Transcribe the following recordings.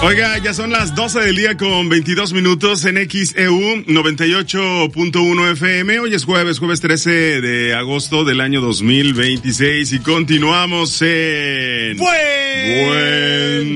Oiga, ya son las 12 del día con 22 minutos en XEU 98.1 FM. Hoy es jueves 13 de agosto del año 2026 y continuamos en... ¡Buen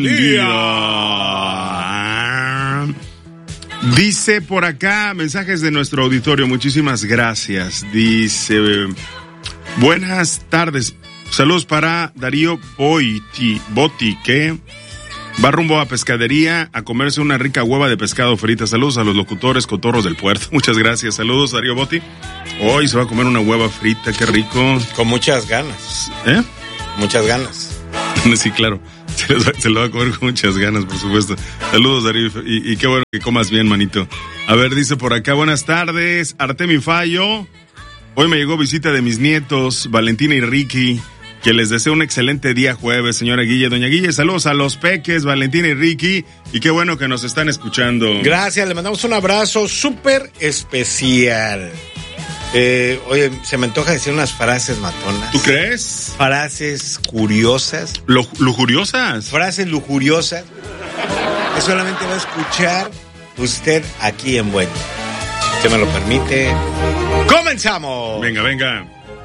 día! Dice por acá, mensajes de nuestro auditorio, muchísimas gracias. Dice, buenas tardes, saludos para Darío Botti, que... va rumbo a pescadería a comerse una rica hueva de pescado frita. Saludos a los locutores cotorros del puerto. Muchas gracias. Saludos, Darío Botti. Hoy se va a comer una hueva frita, qué rico. Con muchas ganas. ¿Eh? Muchas ganas. Sí, claro. Se lo va a comer con muchas ganas, por supuesto. Saludos, Darío. Y qué bueno que comas bien, manito. A ver, dice por acá, buenas tardes. Artemi Fallo. Hoy me llegó visita de mis nietos, Valentina y Ricky. Que les deseo un excelente día jueves, señora Guille, doña Guille. Saludos a los peques, Valentina y Ricky. Y qué bueno que nos están escuchando. Gracias, le mandamos un abrazo súper especial. Oye, se me antoja decir unas frases matonas. ¿Tú crees? Frases curiosas. ¿Lujuriosas? Frases lujuriosas que solamente va a escuchar usted aquí en Bueno. ¿Se me lo permite? ¡Comenzamos! Venga.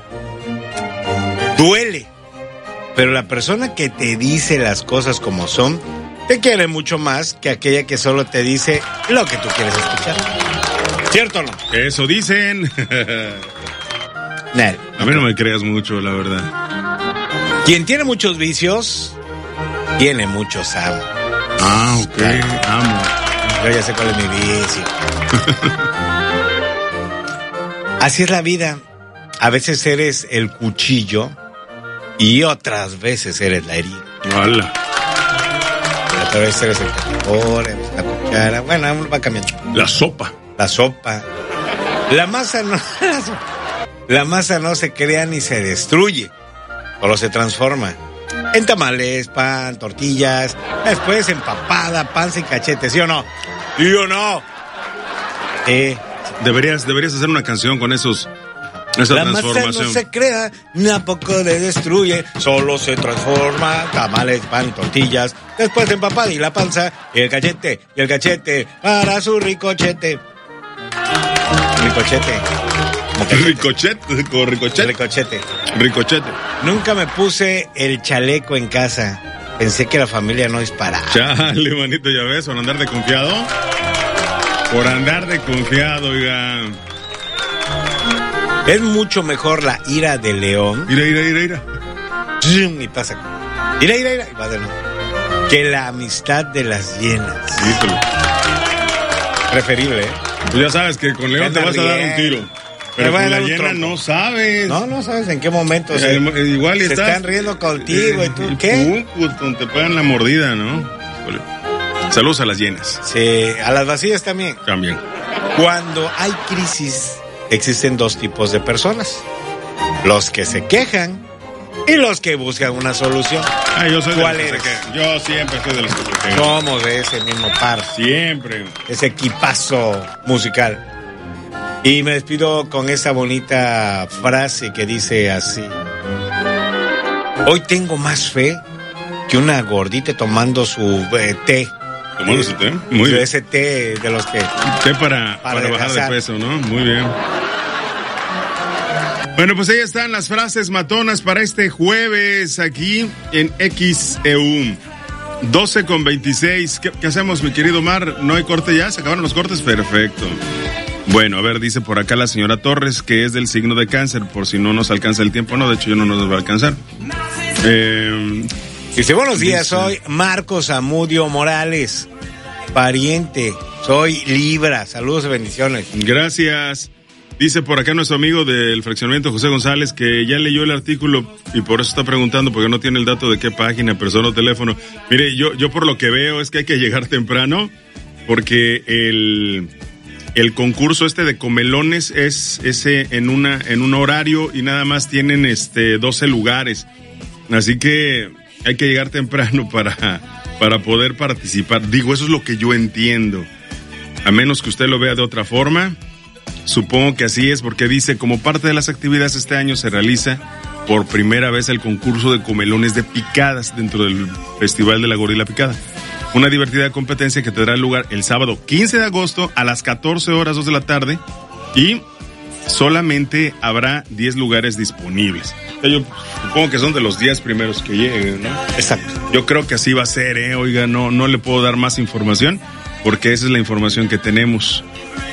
Duele, pero la persona que te dice las cosas como son, te quiere mucho más que aquella que solo te dice lo que tú quieres escuchar. ¿Cierto o no? Eso dicen. A mí no me creas mucho, la verdad. Quien tiene muchos vicios, tiene muchos amos. Ah, ok, claro. Amo. Yo ya sé cuál es mi vicio. Así es la vida. A veces eres el cuchillo y otras veces eres la herida. ¡Hala! Otras veces eres el catador, la cuchara. Bueno, va cambiando. La sopa. La masa no se crea ni se destruye, solo se transforma en tamales, pan, tortillas, después empapada, panza y cachete, ¿sí o no? ¿Sí o no? Deberías hacer una canción con esa la transformación. masa no se crea, tampoco se destruye, solo se transforma. Tamales, pan y tortillas, después empapada y la panza y el cachete para su ricochete. Ricochete. Nunca me puse el chaleco en casa. Pensé que la familia no disparaba. Chale, manito, ya ves, por andar de confiado. Oiga. Es mucho mejor la ira de león. Ira. Y pasa. Ira. Y va de nuevo. Que la amistad de las hienas. Híjole. Preferible, ¿eh? Pues ya sabes que con león te vas a dar un tiro. Pero con la hiena no sabes. No sabes en qué momento igual se están riendo contigo. ¿Y tú qué? Te pegan la mordida, ¿no? Híjole. Saludos a las hienas. Sí, a las vacías también. También. Cuando hay crisis, existen dos tipos de personas. Los que se quejan y los que buscan una solución. Yo soy ¿Cuál de los eres? que se quejan. Yo siempre soy de los que se quejan. Somos de ese mismo par. Siempre. Ese equipazo musical. Y me despido con esa bonita frase que dice así: hoy tengo más fe que una gordita tomando su té. ¿Tomando su té? Muy bien. Ese té de los que... Té para bajar de peso, ¿no? Muy bien. Bueno, pues ahí están las frases matonas para este jueves aquí en XEU. 12:26. ¿Qué hacemos, mi querido Omar? ¿No hay corte ya? ¿Se acabaron los cortes? Perfecto. Bueno, a ver, dice por acá la señora Torres que es del signo de Cáncer, por si no nos alcanza el tiempo. No, de hecho yo no nos va a alcanzar. Dice, buenos días, soy Marcos Amudio Morales, pariente, soy Libra, saludos y bendiciones. Gracias. Dice por acá nuestro amigo del fraccionamiento José González que ya leyó el artículo y por eso está preguntando porque no tiene el dato de qué página, persona o teléfono. Mire, yo por lo que veo es que hay que llegar temprano porque el concurso de comelones es ese en un horario y nada más tienen 12 lugares. Así que hay que llegar temprano para poder participar. Digo, eso es lo que yo entiendo. A menos que usted lo vea de otra forma. Supongo que así es porque dice, como parte de las actividades este año se realiza por primera vez el concurso de comelones de picadas dentro del Festival de la Gorila Picada. una divertida competencia que tendrá lugar el sábado 15 de agosto a las 14 horas 2 de la tarde y solamente habrá 10 lugares disponibles. Yo supongo que son de los 10 primeros que lleguen, ¿no? Exacto. Yo creo que así va a ser, oiga, no le puedo dar más información porque esa es la información que tenemos.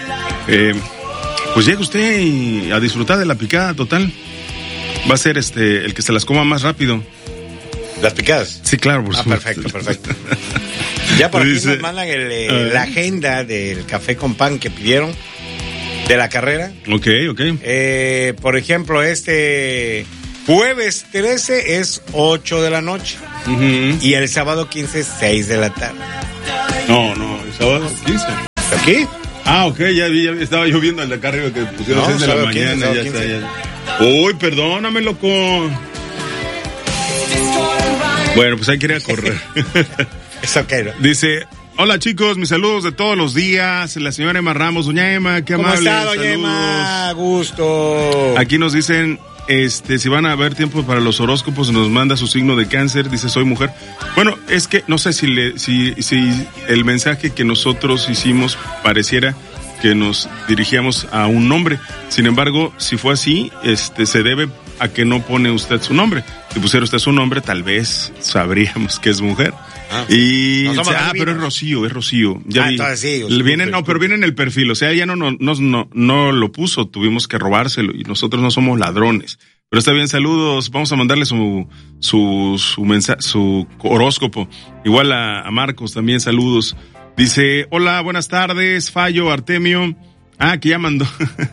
Pues llega usted a disfrutar de la picada total. Va a ser el que se las coma más rápido. ¿Las picadas? Sí, claro, por supuesto. Perfecto. Ya por aquí nos mandan la agenda del café con pan que pidieron de la carrera. Ok. Por ejemplo, jueves 13 es 8 de la noche. Uh-huh. Y el sábado 15 es 6 de la tarde. No, el sábado 15. ¿Aquí? Ah, ok, ya estaba yo viendo el de acá arriba que pusieron 6 de la mañana. 15, ya 15. Está, ya. Uy, perdóname, loco. Bueno, pues hay que ir a correr. Es ok, ¿no? Dice, hola chicos, mis saludos de todos los días. La señora Emma Ramos, doña Emma, qué amable. ¿Cómo está, doña Emma? Gusto. Aquí nos dicen, si van a haber tiempo para los horóscopos, nos manda su signo de cáncer, dice soy mujer. Bueno, es que no sé si el mensaje que nosotros hicimos pareciera que nos dirigíamos a un nombre. Sin embargo, si fue así, se debe a que no pone usted su nombre. Si pusiera usted su nombre, tal vez sabríamos que es mujer. Pero es Rocío. Ya vi. Entonces sí. Pero viene en el perfil, o sea, ella no lo puso, tuvimos que robárselo y nosotros no somos ladrones. Pero está bien, saludos, vamos a mandarle su mensaje, su horóscopo. Igual a Marcos también saludos. Dice, hola, buenas tardes, Fallo, Artemio. Que ya mandó.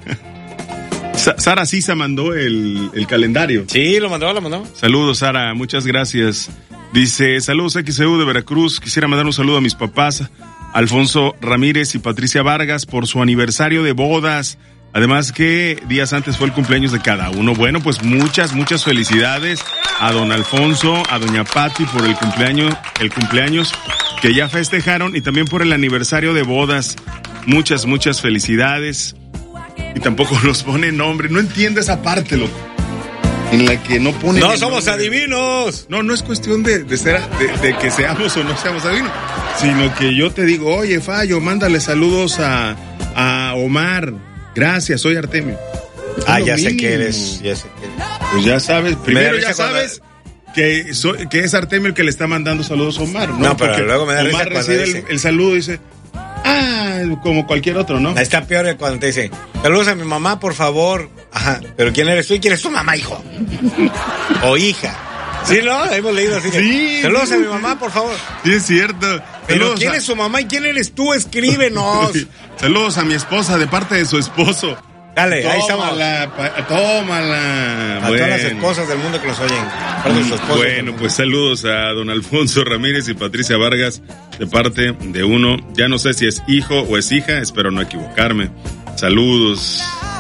Sara Sisa mandó el calendario. Sí, lo mandó. Saludos, Sara, muchas gracias. Dice, saludos XEU de Veracruz. Quisiera mandar un saludo a mis papás, Alfonso Ramírez y Patricia Vargas, por su aniversario de bodas. Además que días antes fue el cumpleaños de cada uno. Bueno, pues muchas felicidades a don Alfonso, a doña Pati por el cumpleaños que ya festejaron y también por el aniversario de bodas. Muchas felicidades. Y tampoco nos pone nombre. No entiendo esa parte, loco. En la que no pone. ¡No somos adivinos! No es cuestión de que seamos o no seamos adivinos. Sino que yo te digo, oye, Fallo, mándale saludos a Omar. Gracias, soy Artemio. Ya sé que eres. Pues ya sabes. Primero ya sabes que es Artemio el que le está mandando saludos a Omar. No, pero porque luego me da risa Omar cuando recibe el saludo y dice, como cualquier otro, ¿no? Está peor cuando te dice, saludos a mi mamá, por favor. Ajá, pero ¿quién eres tú y quién es tu mamá, hijo? O hija. Sí, ¿no? Hemos leído así. Sí. Saludos a mi mamá, por favor. Sí, es cierto. Pero Saludos ¿quién es su mamá y quién eres tú? Escríbenos. Saludos a mi esposa de parte de su esposo. Dale, ahí estamos. Tómala. A todas las esposas del mundo que nos oyen. Bueno, pues saludos a don Alfonso Ramírez y Patricia Vargas de parte de uno. Ya no sé si es hijo o es hija, espero no equivocarme. Saludos.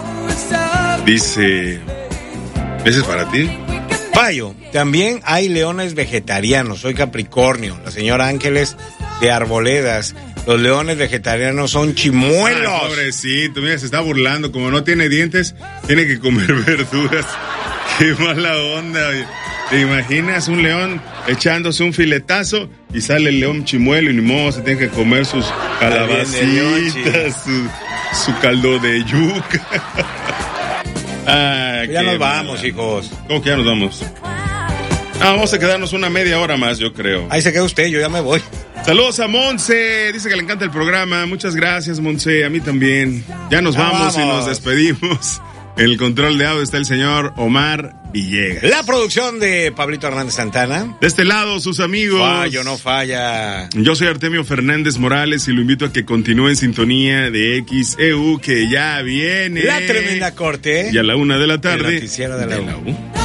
Dice, ¿ese es para ti? Fallo, también hay leones vegetarianos. Soy Capricornio. La señora Ángeles de Arboledas. Los leones vegetarianos son chimuelos. Pobrecito, mira, se está burlando. Como no tiene dientes, tiene que comer verduras. Qué mala onda. ¿Te imaginas un león echándose un filetazo y sale el león chimuelo y ni modo, se tiene que comer sus calabacitas, su caldo de yuca? Ya nos vamos, hijos. ¿Cómo que ya nos vamos? Vamos a quedarnos una media hora más, yo creo. Ahí se queda usted, yo ya me voy. Saludos a Monse, dice que le encanta el programa. Muchas gracias, Monse, a mí también. Ya nos vamos y nos despedimos. En el control de audio está el señor Omar Villegas. La producción de Pablito Hernández Santana. De este lado, sus amigos. Fallo, no falla. Yo soy Artemio Fernández Morales y lo invito a que continúe en sintonía de XEU, que ya viene. La tremenda corte. Y a la 1 de la tarde. El noticiero de la U.